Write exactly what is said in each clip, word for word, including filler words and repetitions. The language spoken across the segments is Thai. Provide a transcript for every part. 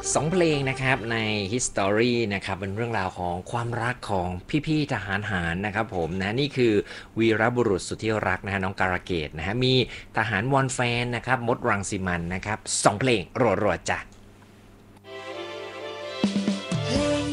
สองเพลงนะครับใน History นะครับเป็นเรื่องราวของความรักของพี่ๆทหารหารนะครับผมนะนี่คือวีรบุรุษสุดที่รักนะฮะน้องการะเกดนะฮะมีทหารวอนแฟนนะครับมดรังสิมันนะครับสองเพลงรัวๆจ้ะเพลง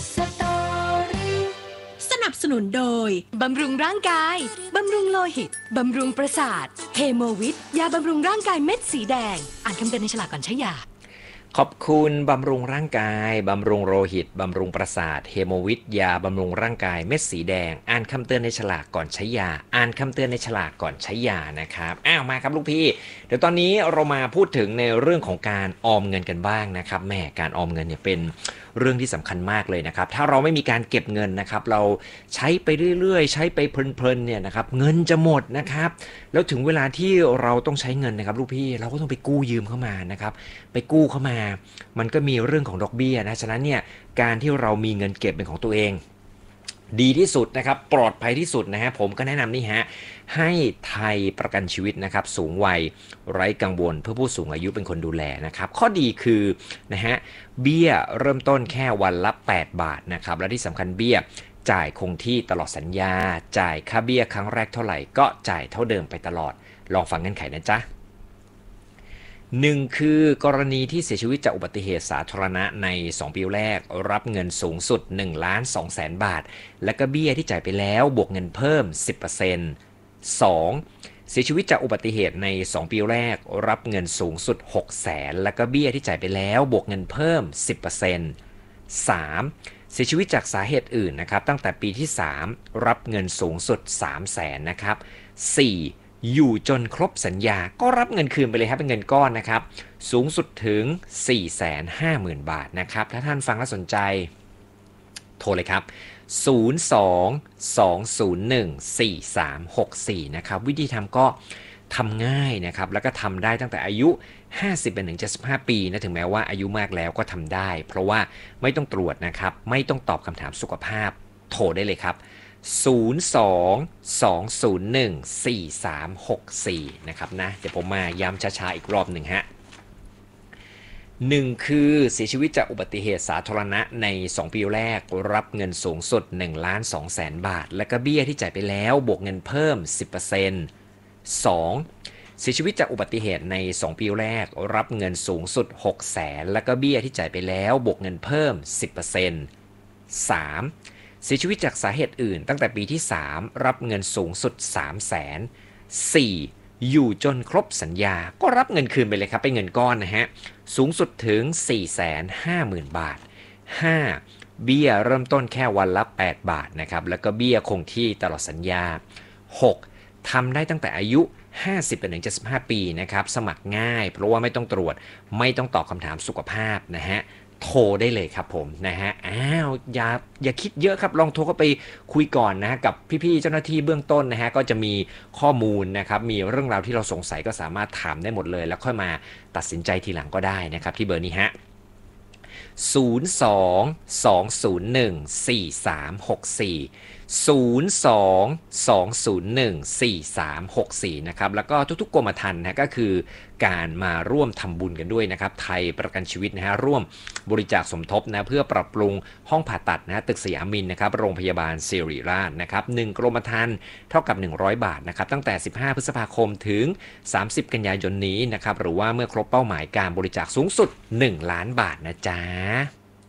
History สนับสนุนโดย บำรุงร่างกาย บำรุงโลหิต บำรุงประสาทเฮโมวิทยาบำรุงร่างกายเม็ดสีแดง อ่านคำเตือนในฉลากก่อนใช้ยาขอบคุณบำรุงร่างกายบำรุงโลหิตบำรุงประสาทเฮโมวิทยาบำรุงร่างกายเม็ดสีแดงอ่านคำเตือนในฉลากก่อนใช้ยาอ่านคำเตือนในฉลากก่อนใช้ยานะครับอ้าวมาครับลูกพี่เดี๋ยวตอนนี้เรามาพูดถึงในเรื่องของการออมเงินกันบ้างนะครับแม่การออมเงินเนี่ยเป็นเรื่องที่สำคัญมากเลยนะครับถ้าเราไม่มีการเก็บเงินนะครับเราใช้ไปเรื่อยๆใช้ไปเพลินๆเนี่ยนะครับเงินจะหมดนะครับแล้วถึงเวลาที่เราต้องใช้เงินนะครับลูกพี่เราก็ต้องไปกู้ยืมเข้ามานะครับไปกู้เข้ามามันก็มีเรื่องของดอกเบี้ยนะฉะนั้นเนี่ยการที่เรามีเงินเก็บเป็นของตัวเองดีที่สุดนะครับปลอดภัยที่สุดนะฮะผมก็แนะนำนี่ฮะให้ไทยประกันชีวิตนะครับสูงวัยไร้กังวลเพื่อผู้สูงอายุเป็นคนดูแลนะครับข้อดีคือนะฮะเบี้ยเริ่มต้นแค่วันละแปดบาทนะครับและที่สำคัญเบี้ยจ่ายคงที่ตลอดสัญญาจ่ายค่าเบี้ยครั้งแรกเท่าไหร่ก็จ่ายเท่าเดิมไปตลอดลองฟังเงื่อนไขนะจ๊ะหนึ่งคือกรณีที่เสียชีวิตจากอุบัติเหตุสาธารณะในสองปีแรกรับเงินสูงสุดหนึ่งล้านสองแสนบาทและก็เบี้ยที่จ่ายไปแล้วบวกเงินเพิ่ม สิบเปอร์เซ็นต์ สองเสียชีวิตจากอุบัติเหตุในสองปีแรกรับเงินสูงสุดหกแสนและก็เบี้ยที่จ่ายไปแล้วบวกเงินเพิ่ม สิบเปอร์เซ็นต์ สามเสียชีวิตจากสาเหตุอื่นนะครับตั้งแต่ปีที่สามรับเงินสูงสุดสามแสนนะครับสี่อยู่จนครบสัญญาก็รับเงินคืนไปเลยครับเป็นเงินก้อนนะครับสูงสุดถึง สี่แสนห้าหมื่น บาทนะครับถ้าท่านฟังแล้วสนใจโทรเลยครับศูนย์ สอง สอง ศูนย์ หนึ่ง สี่ สาม หก สี่นะครับวิธีทำก็ทำง่ายนะครับแล้วก็ทำได้ตั้งแต่อายุห้าสิบเป็นถึงเจ็ดสิบห้าปีนะถึงแม้ว่าอายุมากแล้วก็ทำได้เพราะว่าไม่ต้องตรวจนะครับไม่ต้องตอบคำถามสุขภาพโทรได้เลยครับศูนย์ สอง สอง ศูนย์ หนึ่ง สี่ สาม หก สี่นะครับนะเดี๋ยวผมมาย้ำช้าๆอีกรอบหนึ่งฮะหนึ่งคือเสียชีวิตจากอุบัติเหตุสาธารณะในสองปีแรกรับเงินสูงสุดหนึ่งล้านสองแสนบาทและก็เบี้ยที่จ่ายไปแล้วบวกเงินเพิ่ม สิบเปอร์เซ็นต์ สองเสียชีวิตจากอุบัติเหตุในสองปีแรกรับเงินสูงสุดหกแสนและก็เบี้ยที่จ่ายไปแล้วบวกเงินเพิ่ม สิบเปอร์เซ็นต์ สามเสียชีวิตจากสาเหตุอื่นตั้งแต่ปีที่สามรับเงินสูงสุดสามแสน สี่อยู่จนครบสัญญาก็รับเงินคืนไปเลยครับเป็นเงินก้อนนะฮะสูงสุดถึง สี่แสนห้าหมื่น บาท ห้าเบี้ยเริ่มต้นแค่วันละแปดบาทนะครับแล้วก็เบี้ยคงที่ตลอดสัญญา หกทำได้ตั้งแต่อายุห้าสิบไปถึงเจ็ดสิบห้าปีนะครับสมัครง่ายเพราะว่าไม่ต้องตรวจไม่ต้องตอบคำถามสุขภาพนะฮะโทรได้เลยครับผมนะฮะอ้าวอย่าอย่าคิดเยอะครับลองโทรเข้าไปคุยก่อนนะกับพี่ๆเจ้าหน้าที่เบื้องต้นนะฮะก็จะมีข้อมูลนะครับมีเรื่องราวที่เราสงสัยก็สามารถถามได้หมดเลยแล้วค่อยมาตัดสินใจทีหลังก็ได้นะครับที่เบอร์นี้ฮะศูนย์ สอง สอง ศูนย์ หนึ่ง สี่ สาม หก สี่ ศูนย์ สอง สอง ศูนย์ หนึ่ง สี่ สาม หก สี่นะครับแล้วก็ทุกๆกรมธรรม์นะก็คือการมาร่วมทำบุญกันด้วยนะครับไทยประกันชีวิตนะฮะร่วมบริจาคสมทบนะเพื่อปรับปรุงห้องผ่าตัดนะตึกสยามมินนะครับโรงพยาบาลศิริราชนะครับหนึ่งกรมธรรม์เท่ากับหนึ่งร้อยบาทนะครับตั้งแต่สิบห้าพฤษภาคมถึงสามสิบกันยายนนี้นะครับหรือว่าเมื่อครบเป้าหมายการบริจาคสูงสุดหนึ่งล้านบาทนะจ๊ะ